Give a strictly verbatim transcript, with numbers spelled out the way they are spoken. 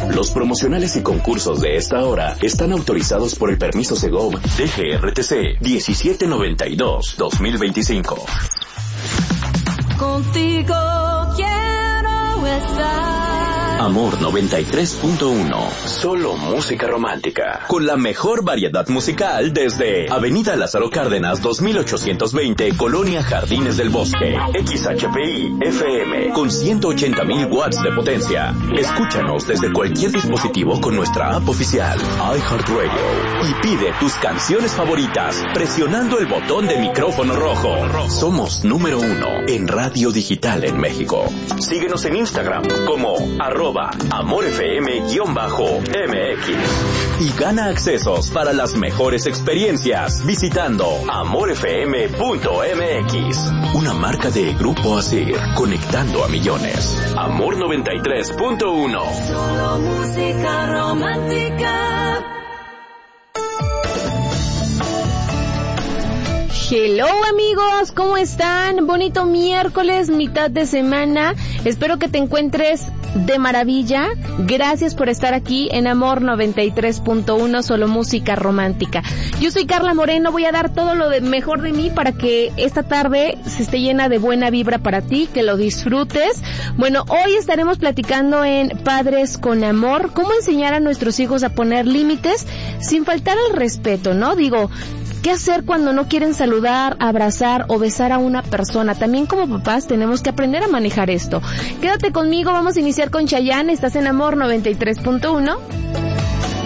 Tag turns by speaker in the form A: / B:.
A: Los promocionales y concursos de esta hora están autorizados por el permiso Segov D G R T C diecisiete noventa y dos dos mil veinticinco.
B: Contigo quiero estar.
A: Amor noventa y tres punto uno. Solo música romántica. Con la mejor variedad musical desde Avenida Lázaro Cárdenas dos mil ochocientos veinte, Colonia Jardines del Bosque. X H P I F M con ciento ochenta mil watts de potencia. Escúchanos desde cualquier dispositivo con nuestra app oficial iHeartRadio y pide tus canciones favoritas presionando el botón de micrófono rojo. Somos número uno en radio digital en México. Síguenos en Instagram como arroba amorfm-mx y gana accesos para las mejores experiencias visitando amorfm punto m x. Una marca de Grupo Asir, conectando a millones. Amor noventa y tres punto uno.
B: Solo música romántica.
C: Hello amigos, ¿cómo están? Bonito miércoles, mitad de semana. Espero que te encuentres de maravilla. Gracias por estar aquí en Amor noventa y tres punto uno, solo música romántica. Yo soy Carla Moreno, voy a dar todo lo de mejor de mí para que esta tarde se esté llena de buena vibra para ti, que lo disfrutes. Bueno, hoy estaremos platicando en Padres con Amor, cómo enseñar a nuestros hijos a poner límites sin faltar al respeto, ¿no? Digo, ¿qué hacer cuando no quieren saludar, abrazar o besar a una persona? También como papás tenemos que aprender a manejar esto. Quédate conmigo, vamos a iniciar con Chayanne. Estás en Amor noventa y tres punto uno.